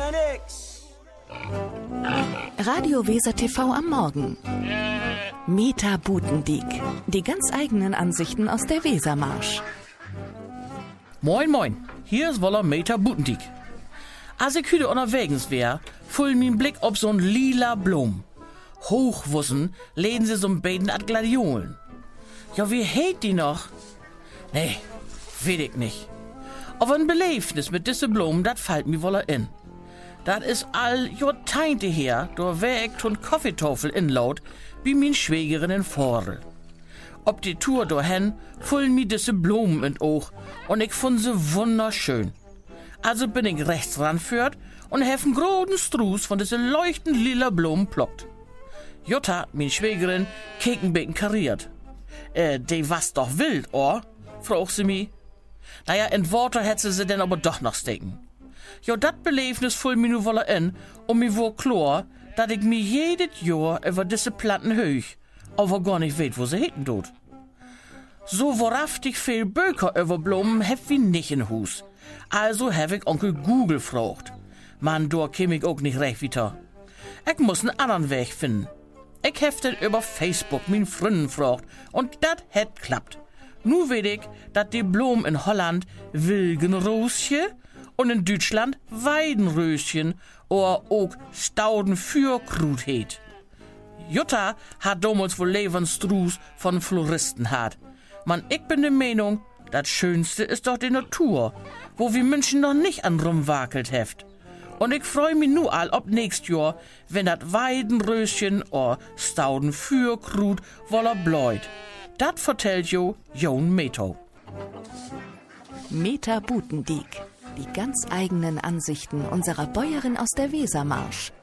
oder nix. Radio Weser TV am Morgen. Meta Butendiek. Die ganz eigenen Ansichten aus der Wesermarsch. Moin, moin. Hier ist Woller Meta Butendiek. Als ich heute unterwegs wär, fuhl mein Blick ob so'n lila Blum. Hochwussen läden sie so'n beiden at Gladiolen. Ja, wie heet die noch? Nee, weet ich nicht. Aber ein Beleefnis mit diese Blumen, dat fällt mir woller in. Dat is all Jahrzehnte her, da wär ich ton Kaffeetafel inlaut, wie min Schwägerin in Vorl. Ob die Tour dahin, fullen mir diese Blumen in Oog und ich fand sie wunderschön. Also bin ich rechts ranführt und hef einen großen Struß von diese leuchtend lila Blumen plockt. Jutta, min Schwägerin, kekenbeken kariert. Die was doch wild, or? Fragt sie mi. Naja, in Worte hätte sie denn aber doch noch stecken. Jo, dat Beleefnis full mi nu wolle in, und mi wohl klar, dat ich mi jedes Jahr über diese Platten höch, aber gar nicht weet, wo sie heten tut. So wahrhaftig viel Böker über Blumen hab wie nicht in Hus. Also hab ich Onkel Google gefragt. Man, da käm ich auch nicht recht weiter. Ich muss einen anderen Weg finden. Ich hab den über Facebook min Freunden gefragt, und dat het klappt. Nu weet ich, dat die Blumen in Holland Wilgenröschen und in Deutschland Weidenröschen oder auch Staudenfürkrut heet. Jutta hat damals wohl Lebensstruß von Floristen hat. Man, ich bin der Meinung, das Schönste ist doch die Natur, wo wir Menschen noch nicht an rumwakelt heft. Und ich freu mich nu all ob nächst Jahr, wenn dat Weidenröschen oder Staudenfürkrut woller bläut. Dat vertellt jo Jon Meto. Meta Butendiek. Die ganz eigenen Ansichten unserer Bäuerin aus der Wesermarsch.